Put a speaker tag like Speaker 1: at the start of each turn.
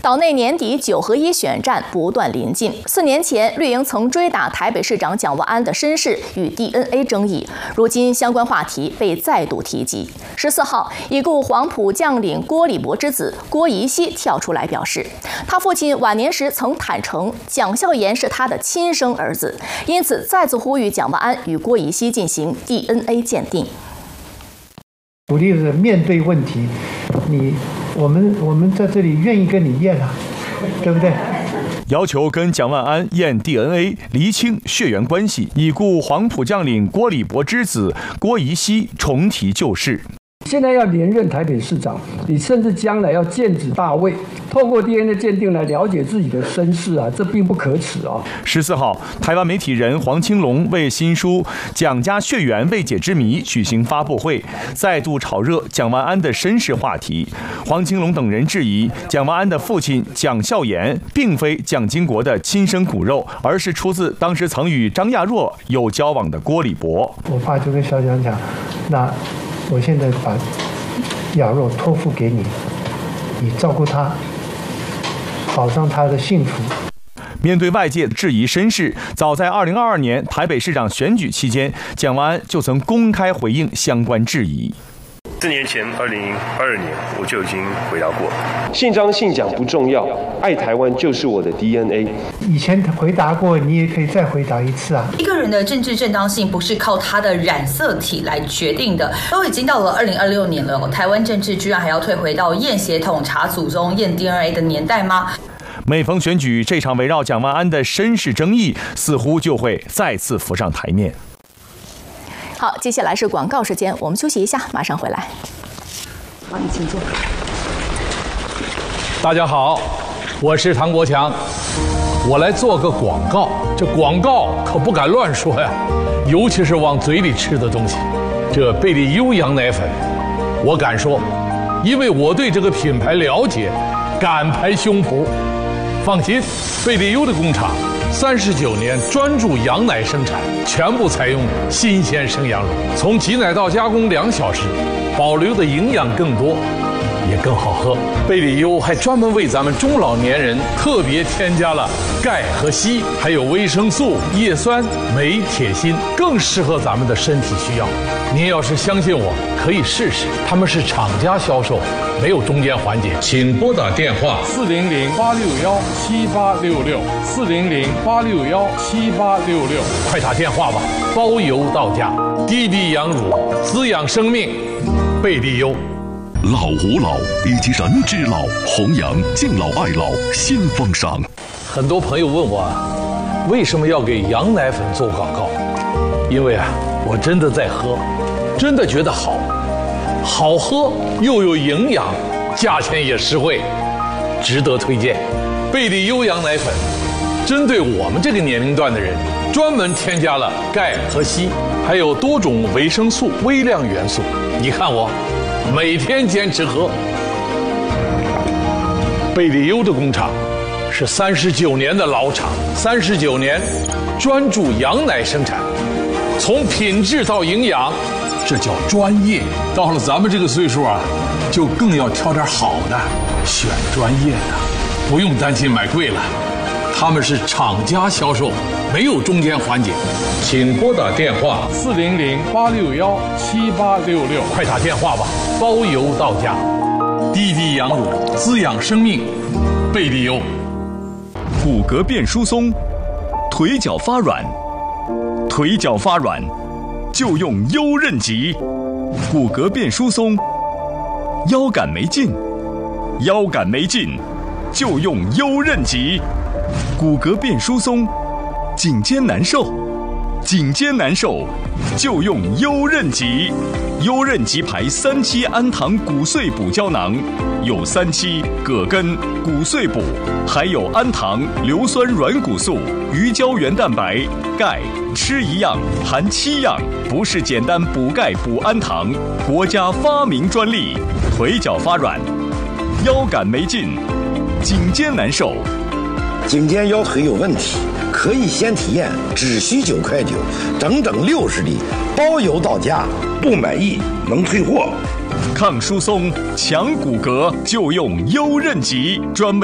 Speaker 1: 岛内年底9合1选战不断临近。4年前，绿营曾追打台北市长蒋万安的身世与 DNA 争议，如今相关话题被再度提及。14号，已故黄埔将领郭礼博之子郭宜熙跳出来表示，他父亲晚年时曾坦诚蒋孝严是他的亲生儿子，因此再次呼吁蒋万安与郭宜熙进行 DNA 鉴定。
Speaker 2: 鼓励是面对问题，我们在这里愿意跟你验啊，对不对？
Speaker 3: 要求跟蒋万安验 DNA， 厘清血缘关系。已故黄埔将领郭礼博之子郭宜熙重提旧事。
Speaker 4: 现在要连任台北市长，你甚至将来要剑指大位，透过 DNA 鉴定来了解自己的身世啊，这并不可耻啊。
Speaker 3: 14号，台湾媒体人黄青龙为新书《蒋家血缘未解之谜》举行发布会，再度炒热蒋万安的身世话题。黄青龙等人质疑，蒋万安的父亲蒋孝严并非蒋经国的亲生骨肉，而是出自当时曾与张亚若有交往的郭礼博。
Speaker 2: 我爸就跟小蒋讲，那我现在把亚若托付给你，你照顾他，保障他的幸福。
Speaker 3: 面对外界质疑身世，早在2022年台北市长选举期间，蒋万安就曾公开回应相关质疑。
Speaker 5: 4年前，2022年我就已经回答过，
Speaker 6: 姓张姓蒋不重要，爱台湾就是我的 DNA。
Speaker 2: 以前回答过，你也可以再回答一次啊。
Speaker 7: 一个人的政治正当性不是靠他的染色体来决定的。都已经到了2026年了，台湾政治居然还要退回到验血统、查祖宗、验 DNA 的年代吗？
Speaker 3: 每逢选举，这场围绕蒋万安的身世争议似乎就会再次浮上台面。
Speaker 1: 好，接下来是广告时间，我们休息一下，马上回来。
Speaker 8: 好，你请坐。
Speaker 9: 大家好，我是唐国强，我来做个广告。这广告可不敢乱说呀，尤其是往嘴里吃的东西。这贝利优羊奶粉，我敢说，因为我对这个品牌了解，敢拍胸脯。放心，贝利优的工厂39年专注羊奶生产，全部采用新鲜生羊乳，从挤奶到加工2小时，保留的营养更多，也更好喝。贝利优还专门为咱们中老年人特别添加了钙和硒，还有维生素、叶酸、镁、铁、锌，更适合咱们的身体需要。您要是相信我，可以试试。他们是厂家销售，没有中间环节。请拨打电话400-861-7866，400-861-7866，快打电话吧，包邮到家。滴滴羊乳，滋养生命，贝利优。
Speaker 10: 老吾老以及人之老，弘扬敬老爱老新风尚。
Speaker 9: 很多朋友问我，为什么要给羊奶粉做广告？因为我真的在喝，真的觉得好喝又有营养，价钱也实惠，值得推荐。贝利优羊奶粉针对我们这个年龄段的人，专门添加了钙和硒，还有多种维生素、微量元素。你看我每天坚持喝。贝利优的工厂是39年的老厂，39年专注羊奶生产，从品质到营养，这叫专业。到了咱们这个岁数就更要挑点好的，选专业的，不用担心买贵了。他们是厂家销售，没有中间环节。请拨打电话400-861-7866，快打电话吧，包邮到家。滴滴羊乳，滋养生命，贝利优。
Speaker 10: 骨骼变疏松，腿脚发软，腿脚发软就用优韧极。骨骼变疏松，腰杆没劲，腰杆没劲就用优韧极。骨骼变疏松，颈肩难受，颈肩难受就用优韧极。优韧极牌3期氨糖骨碎补胶囊，有3期、葛根、骨碎补，还有氨糖、硫酸软骨素、鱼胶原蛋白、钙，吃一样含7样，不是简单补钙补氨糖，国家发明专利。腿脚发软，腰杆没劲，颈肩难受，
Speaker 11: 颈肩腰腿有问题，可以先体验，只需9.9块，整整60粒，包邮到家，不满意能退货。
Speaker 10: 抗疏松、强骨骼就用优韧极，专门